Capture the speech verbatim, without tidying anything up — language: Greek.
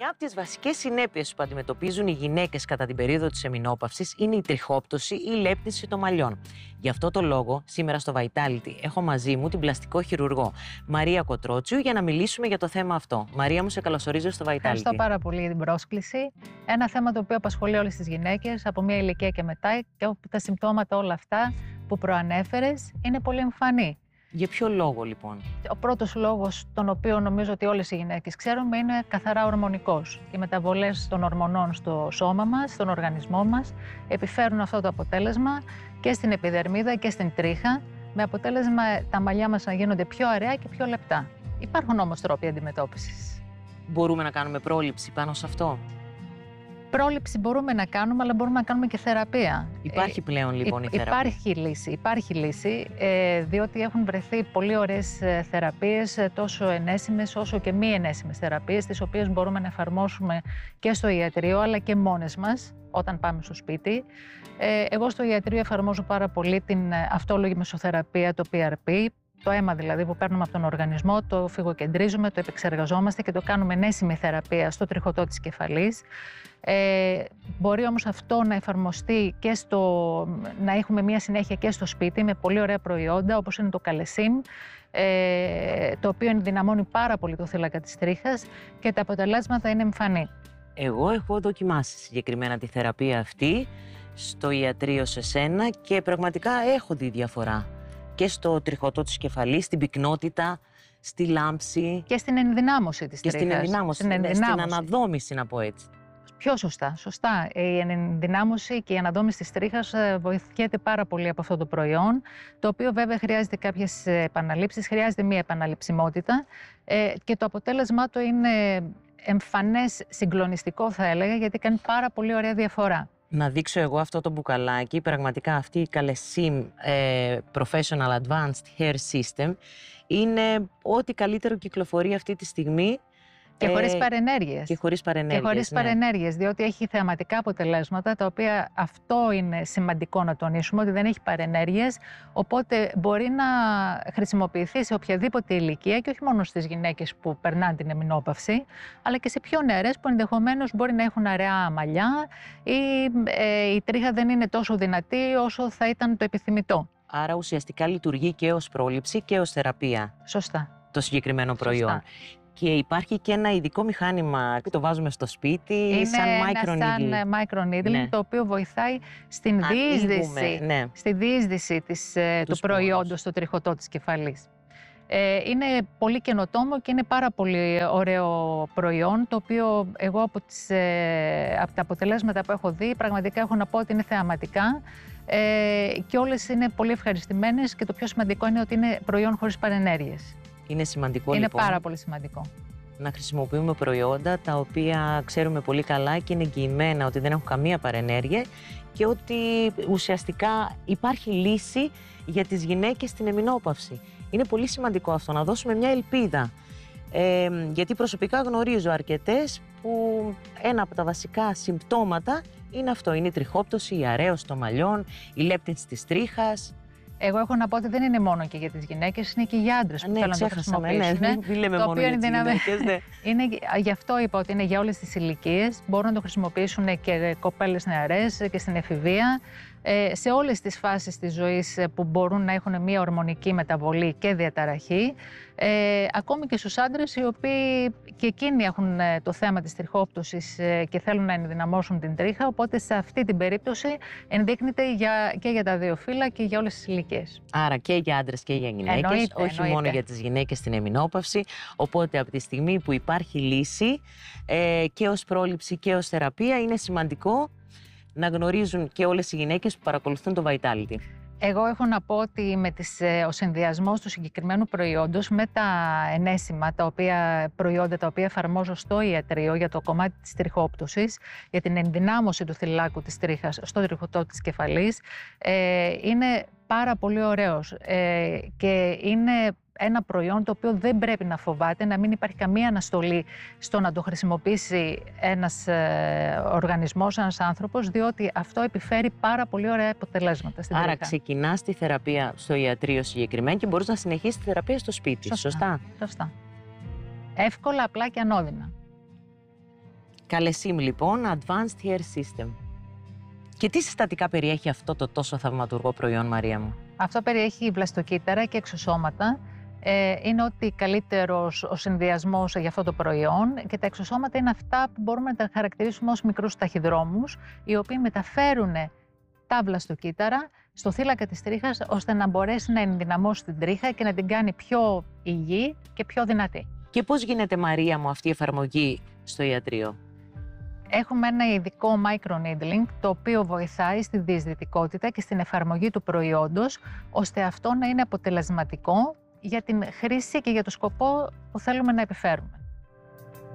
Κάποιες βασικές συνέπειες που αντιμετωπίζουν οι γυναίκες κατά την περίοδο της εμεινόπαυσης είναι η τριχόπτωση ή η λέπτυνση των μαλλιών. Γι' αυτό το λόγο, σήμερα στο Vitality έχω μαζί μου την πλαστικό χειρουργό Μαρία Κοτρότσιου για να μιλήσουμε για το θέμα αυτό. Μαρία μου, σε καλωσορίζω στο Vitality. Ευχαριστώ πάρα πολύ για την πρόσκληση. Ένα θέμα το οποίο απασχολεί όλες τις γυναίκες από μια ηλικία και μετά, και όπου τα συμπτώματα όλα αυτά που προανέφερες είναι πολύ εμφανή. Για ποιο λόγο λοιπόν? Ο πρώτος λόγος, τον οποίο νομίζω ότι όλες οι γυναίκες ξέρουμε, είναι καθαρά ορμονικός. Οι μεταβολές των ορμονών στο σώμα μας, στον οργανισμό μας, επιφέρουν αυτό το αποτέλεσμα και στην επιδερμίδα και στην τρίχα, με αποτέλεσμα τα μαλλιά μας να γίνονται πιο αραιά και πιο λεπτά. Υπάρχουν όμως τρόποι αντιμετώπισης. Μπορούμε να κάνουμε πρόληψη πάνω σε αυτό? Πρόληψη μπορούμε να κάνουμε, αλλά μπορούμε να κάνουμε και θεραπεία. Υπάρχει πλέον λοιπόν η θεραπεία? Υπάρχει λύση, υπάρχει λύση, διότι έχουν βρεθεί πολύ ωραίες θεραπείες, τόσο ενέσιμες όσο και μη ενέσιμες θεραπείες, τις οποίες μπορούμε να εφαρμόσουμε και στο ιατρείο, αλλά και μόνες μας, όταν πάμε στο σπίτι. Εγώ στο ιατρείο εφαρμόζω πάρα πολύ την αυτόλογη μεσοθεραπεία, το πι αρ πι, το αίμα δηλαδή που παίρνουμε από τον οργανισμό, το φυγοκεντρίζουμε, το επεξεργαζόμαστε και το κάνουμε ενέσιμη θεραπεία στο τριχωτό της κεφαλής. Ε, μπορεί όμως αυτό να εφαρμοστεί και στο, να έχουμε μια συνέχεια και στο σπίτι με πολύ ωραία προϊόντα όπως είναι το καλεσίμ, ε, το οποίο ενδυναμώνει πάρα πολύ το θύλακα της τρίχας και τα αποτελέσματα είναι εμφανή. Εγώ έχω δοκιμάσει συγκεκριμένα τη θεραπεία αυτή στο ιατρείο σε σένα και πραγματικά έχω δει διαφορά. Και στο τριχωτό της κεφαλής, στην πυκνότητα, στη λάμψη. Και στην ενδυνάμωση της και τρίχας. Στην ενδυνάμωση, στην, ενδυνάμωση. στην αναδόμηση, να πω έτσι. Πιο σωστά, σωστά. Η ενδυνάμωση και η αναδόμηση της τρίχας βοηθιέται πάρα πολύ από αυτό το προϊόν, το οποίο βέβαια χρειάζεται κάποιες επαναλήψεις, χρειάζεται μία επαναληψιμότητα και το αποτέλεσμά του είναι εμφανές, συγκλονιστικό θα έλεγα, γιατί κάνει πάρα πολύ ωραία διαφορά. Να δείξω εγώ αυτό το μπουκαλάκι, πραγματικά αυτή η Kalesym ε, Professional Advanced Hair System είναι ό,τι καλύτερο κυκλοφορεί αυτή τη στιγμή. Και χωρίς ε, παρενέργειες. Και χωρίς παρενέργειες, και χωρίς ναι. παρενέργειες, διότι έχει θεαματικά αποτελέσματα, τα οποία αυτό είναι σημαντικό να τονίσουμε, ότι δεν έχει παρενέργειες, οπότε μπορεί να χρησιμοποιηθεί σε οποιαδήποτε ηλικία και όχι μόνο στις γυναίκες που περνάνε την εμεινόπαυση, αλλά και σε πιο νεαρές που ενδεχομένως μπορεί να έχουν αραιά μαλλιά ή ε, η τρίχα δεν είναι τόσο δυνατή όσο θα ήταν το επιθυμητό. Άρα ουσιαστικά λειτουργεί και ως πρόληψη και ως θεραπεία. Σωστά. Το συγκεκριμένο προϊόν. Σωστά. Και υπάρχει και ένα ειδικό μηχάνημα που το βάζουμε στο σπίτι, είναι σαν microneedle. σαν microneedle, ναι. το οποίο βοηθάει στην διείσδυση, ναι. στη διείσδυση της, του προϊόντος στο τριχωτό της κεφαλής. Ε, είναι πολύ καινοτόμο και είναι πάρα πολύ ωραίο προϊόν, το οποίο εγώ από, τις, ε, από τα αποτελέσματα που έχω δει πραγματικά έχω να πω ότι είναι θεαματικά ε, και όλες είναι πολύ ευχαριστημένες και το πιο σημαντικό είναι ότι είναι προϊόν χωρίς παρενέργειες. Είναι σημαντικό είναι λοιπόν πάρα πολύ σημαντικό να χρησιμοποιούμε προϊόντα τα οποία ξέρουμε πολύ καλά και είναι εγγυημένα ότι δεν έχουν καμία παρενέργεια και ότι ουσιαστικά υπάρχει λύση για τις γυναίκες στην εμεινόπαυση. Είναι πολύ σημαντικό αυτό, να δώσουμε μια ελπίδα. Ε, γιατί προσωπικά γνωρίζω αρκετές που ένα από τα βασικά συμπτώματα είναι αυτό, είναι η τριχόπτωση, η αραίωση των μαλλιών, η λέπτυνση της τρίχας. Εγώ έχω να πω ότι δεν είναι μόνο και για τις γυναίκες, είναι και για άντρες που ναι, θέλουν να το χρησιμοποιήσουν. Ναι, μην λέμε μόνο για τις γυναίκες, ναι. είναι, γι' αυτό είπα ότι είναι για όλες τις ηλικίες. Μπορούν να το χρησιμοποιήσουν και κοπέλες νεαρές και στην εφηβεία. Σε όλες τις φάσεις της ζωής που μπορούν να έχουν μια ορμονική μεταβολή και διαταραχή. Ε, ακόμη και στους άντρες οι οποίοι και εκείνοι έχουν το θέμα της τριχόπτωσης και θέλουν να ενδυναμώσουν την τρίχα, οπότε σε αυτή την περίπτωση ενδείκνυται για, και για τα δύο φύλλα και για όλες τις ηλικίες. Άρα και για άντρες και για γυναίκες, εννοείται, όχι εννοείται. μόνο για τις γυναίκες στην εμεινόπαυση, οπότε από τη στιγμή που υπάρχει λύση ε, και ως πρόληψη και ως θεραπεία είναι σημαντικό να γνωρίζουν και όλες οι γυναίκες που παρακολουθούν το Vitality. Εγώ έχω να πω ότι με τις, ο συνδυασμός του συγκεκριμένου προϊόντος με τα ενέσιμα τα οποία, προϊόντα τα οποία εφαρμόζω στο ιατρείο για το κομμάτι της τριχόπτωσης, για την ενδυνάμωση του θυλάκου της τρίχας στο τριχωτό της κεφαλής, ε, είναι πάρα πολύ ωραίος ε, και είναι ένα προϊόν το οποίο δεν πρέπει να φοβάται, να μην υπάρχει καμία αναστολή στο να το χρησιμοποιήσει ένας ε, οργανισμός, ένας άνθρωπος, διότι αυτό επιφέρει πάρα πολύ ωραία αποτελέσματα στην Άρα τρίχα. ξεκινάς τη θεραπεία στο ιατρείο συγκεκριμένα και μπορείς να συνεχίσεις τη θεραπεία στο σπίτι. Σωστά. Σωστά. Σωστά. Εύκολα, απλά και ανώδυνα. Καλεσίμ λοιπόν, Advanced Hair System. Και τι συστατικά περιέχει αυτό το τόσο θαυματουργό προϊόν, Μαρία μου? Αυτό περιέχει βλαστοκύτταρα και εξωσώματα. Ε, είναι ότι καλύτερος ο συνδυασμός για αυτό το προϊόν, και τα εξωσώματα είναι αυτά που μπορούμε να τα χαρακτηρίσουμε ως μικρούς ταχυδρόμους, οι οποίοι μεταφέρουν τα βλαστοκύτταρα στο θύλακα της τρίχας, ώστε να μπορέσει να ενδυναμώσει την τρίχα και να την κάνει πιο υγιή και πιο δυνατή. Και πώς γίνεται, Μαρία μου, αυτή η εφαρμογή στο ιατρείο? Έχουμε ένα ειδικό microneedling, το οποίο βοηθάει στη διαισθητικότητα και στην εφαρμογή του προϊόντος, ώστε αυτό να είναι αποτελεσματικό για την χρήση και για το σκοπό που θέλουμε να επιφέρουμε.